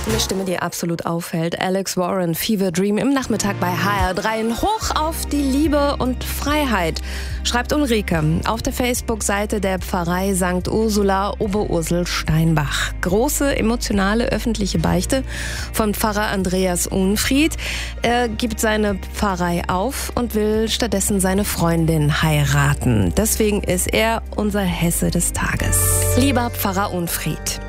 Eine Stimme, die absolut auffällt. Alex Warren, Fever Dream im Nachmittag bei HR3. Ein Hoch auf die Liebe und Freiheit, schreibt Ulrike auf der Facebook-Seite der Pfarrei St. Ursula Oberursel-Steinbach. Große emotionale öffentliche Beichte von Pfarrer Andreas Unfried. Er gibt seine Pfarrei auf und will stattdessen seine Freundin heiraten. Deswegen ist er unser Hesse des Tages. Lieber Pfarrer Unfried,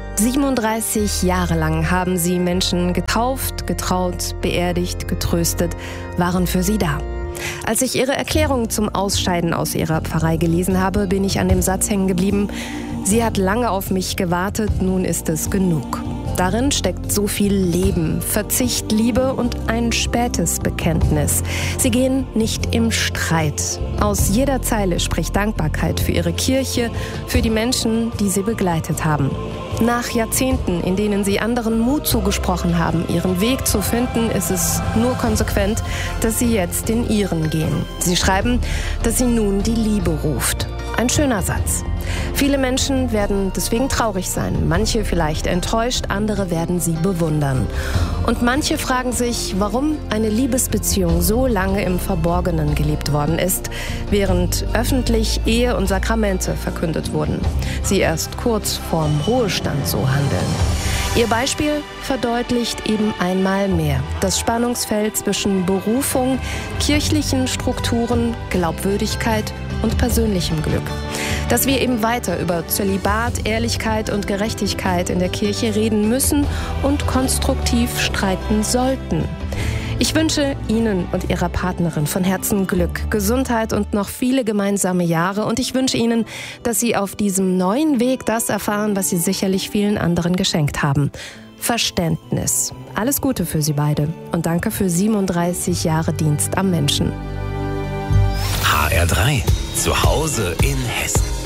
37 Jahre lang haben Sie Menschen getauft, getraut, beerdigt, getröstet, waren für Sie da. Als ich Ihre Erklärung zum Ausscheiden aus Ihrer Pfarrei gelesen habe, bin ich an dem Satz hängen geblieben: Sie hat lange auf mich gewartet, nun ist es genug. Darin steckt so viel Leben, Verzicht, Liebe und ein spätes Bekenntnis. Sie gehen nicht im Streit. Aus jeder Zeile spricht Dankbarkeit für Ihre Kirche, für die Menschen, die Sie begleitet haben. Nach Jahrzehnten, in denen Sie anderen Mut zugesprochen haben, Ihren Weg zu finden, ist es nur konsequent, dass Sie jetzt den Ihren gehen. Sie schreiben, dass Sie nun die Liebe ruft. Ein schöner Satz. Viele Menschen werden deswegen traurig sein, manche vielleicht enttäuscht, andere werden sie bewundern. Und manche fragen sich, warum eine Liebesbeziehung so lange im Verborgenen gelebt worden ist, während öffentlich Ehe und Sakramente verkündet wurden. Sie erst kurz vorm Ruhestand so handeln. Ihr Beispiel verdeutlicht eben einmal mehr das Spannungsfeld zwischen Berufung, kirchlichen Strukturen, Glaubwürdigkeit und persönlichem Glück. Dass wir eben weiter über Zölibat, Ehrlichkeit und Gerechtigkeit in der Kirche reden müssen und konstruktiv streiten sollten. Ich wünsche Ihnen und Ihrer Partnerin von Herzen Glück, Gesundheit und noch viele gemeinsame Jahre. Und ich wünsche Ihnen, dass Sie auf diesem neuen Weg das erfahren, was Sie sicherlich vielen anderen geschenkt haben: Verständnis. Alles Gute für Sie beide und danke für 37 Jahre Dienst am Menschen. HR3, zu Hause in Hessen.